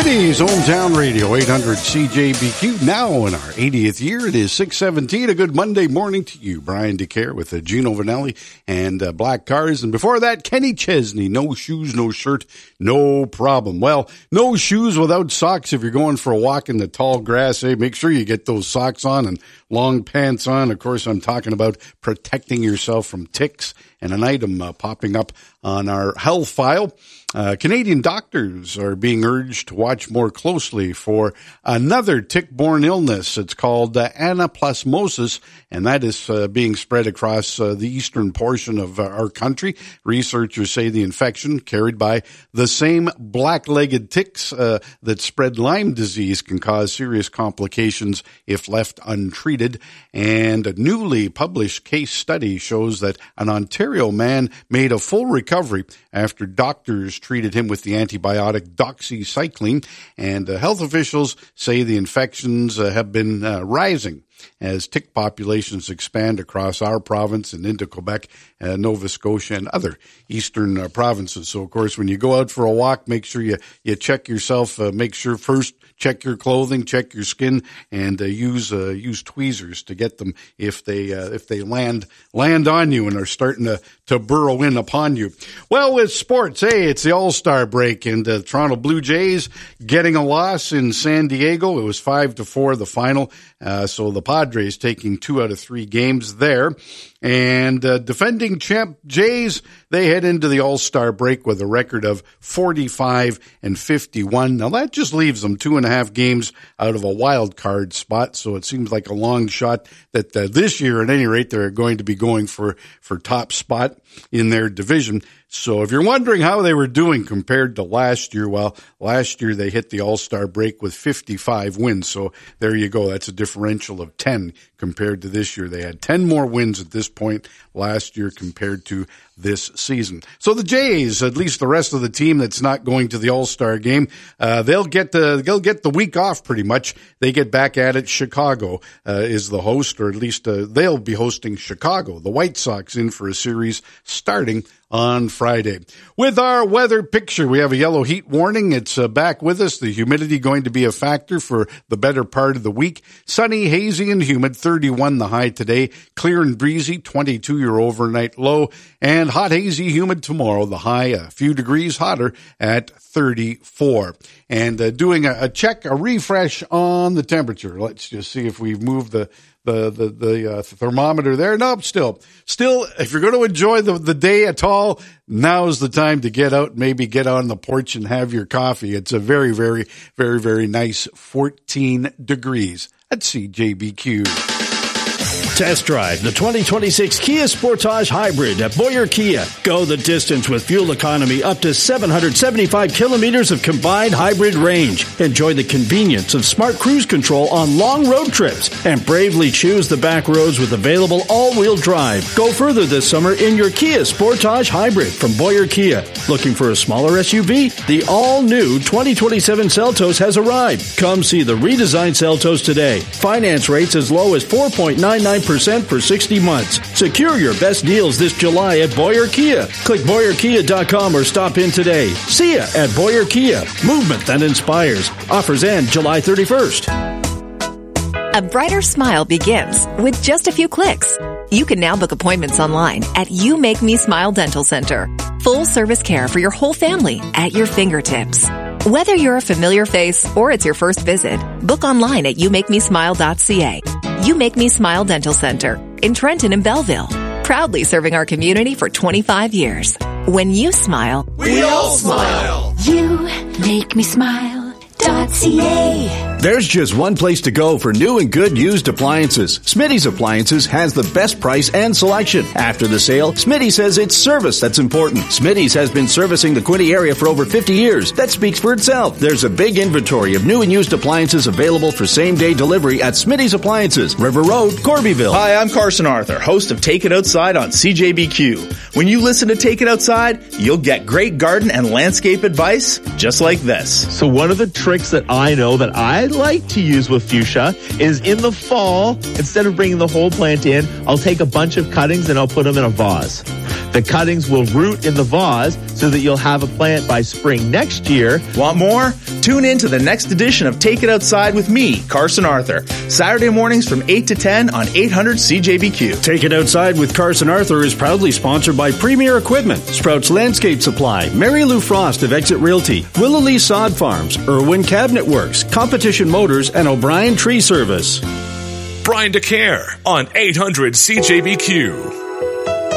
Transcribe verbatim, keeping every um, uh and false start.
City's hometown radio, eight hundred C J B Q. Now in our eightieth year, it is six seventeen. A good Monday morning to you. Brian DeCare with uh, Gino Vanelli and uh, Black Cars. And before that, Kenny Chesney. No shoes, no shirt, no problem. Well, no shoes without socks if you're going for a walk in the tall grass. Hey, make sure you get those socks on and long pants on. Of course, I'm talking about protecting yourself from ticks, and an item uh, popping up on our health file. Uh, Canadian doctors are being urged to watch more closely for another tick-borne illness. It's called uh, anaplasmosis, and that is uh, being spread across uh, the eastern portion of uh, our country. Researchers say the infection carried by the same black-legged ticks uh, that spread Lyme disease can cause serious complications if left untreated. And a newly published case study shows that an Ontario man made a full recovery after doctors treated him with the antibiotic doxycycline, and uh, health officials say the infections uh, have been uh, rising as tick populations expand across our province and into Quebec, uh, Nova Scotia, and other eastern uh, provinces. So, of course, when you go out for a walk, make sure you, you check yourself. Uh, make sure first check your clothing, check your skin, and uh, use uh, use tweezers to get them if they uh, if they land land on you and are starting to, to burrow in upon you. Well, with sports, hey, it's the All-Star break, and the uh, Toronto Blue Jays getting a loss in San Diego. It was five to four the final. Uh, so the Padres taking two out of three games there. And uh, defending champ Jays, they head into the All-Star break with a record of forty-five and fifty-one. Now that just leaves them two and a half games out of a wild card spot. So it seems like a long shot that uh, this year, at any rate, they're going to be going for, for top spot in their division. So if you're wondering how they were doing compared to last year, well, last year they hit the All-Star break with fifty-five wins. So there you go. That's a differential of ten compared to this year. They had ten more wins at this point last year compared to this season. So the Jays, at least the rest of the team that's not going to the All-Star game, uh, they'll get the, they'll get the week off pretty much. They get back at it. Chicago, uh, is the host, or at least, uh, they'll be hosting Chicago. The White Sox in for a series starting on Friday. With our weather picture, we have a yellow heat warning. It's uh, back with us. The humidity going to be a factor for the better part of the week. Sunny, hazy, and humid, thirty-one the high today. Clear and breezy, twenty-two your overnight low. And hot, hazy, humid tomorrow, the high a few degrees hotter at thirty-four. And uh, doing a, a check, a refresh on the temperature. Let's just see if we've moved the the the, the uh, thermometer there. Nope, still. Still, if you're going to enjoy the, the day at all, now's the time to get out, maybe get on the porch and have your coffee. It's a very, very, very, very nice fourteen degrees at C J B Q. Test drive the twenty twenty-six Kia Sportage Hybrid at Boyer Kia. Go the distance with fuel economy up to seven hundred seventy-five kilometers of combined hybrid range. Enjoy the convenience of smart cruise control on long road trips and bravely choose the back roads with available all-wheel drive. Go further this summer in your Kia Sportage Hybrid from Boyer Kia. Looking for a smaller S U V? The all-new twenty twenty-seven Seltos has arrived. Come see the redesigned Seltos today. Finance rates as low as four point nine nine percent for sixty months. Secure your best deals this July at Boyer Kia. Click boyer kia dot com or stop in today. See ya at Boyer Kia. Movement that inspires. Offers end July thirty-first. A brighter smile begins with just a few clicks. You can now book appointments online at You Make Me Smile Dental Center. Full service care for your whole family at your fingertips. Whether you're a familiar face or it's your first visit, book online at you make me smile dot c a. You Make Me Smile Dental Center in Trenton and Belleville. Proudly serving our community for twenty-five years. When you smile, we all smile. You Make Me Smile dot c a. There's just one place to go for new and good used appliances. Smitty's Appliances has the best price and selection. After the sale, Smitty says it's service that's important. Smitty's has been servicing the Quinte area for over fifty years. That speaks for itself. There's a big inventory of new and used appliances available for same-day delivery at Smitty's Appliances, River Road, Corbyville. Hi, I'm Carson Arthur, host of Take It Outside on C J B Q. When you listen to Take It Outside, you'll get great garden and landscape advice just like this. So one of the tricks that I know that I like to use with fuchsia is in the fall, instead of bringing the whole plant in, I'll take a bunch of cuttings and I'll put them in a vase. The cuttings will root in the vase so that you'll have a plant by spring next year. Want more? Tune in to the next edition of Take It Outside with me, Carson Arthur, Saturday mornings from eight to ten on eight hundred C J B Q. Take It Outside with Carson Arthur is proudly sponsored by Premier Equipment, Sprouts Landscape Supply, Mary Lou Frost of Exit Realty, Willow Lee Sod Farms, Irwin Cabinet Works, Competition Motors, and O'Brien Tree Service. Brian DeCare on eight hundred C J B Q.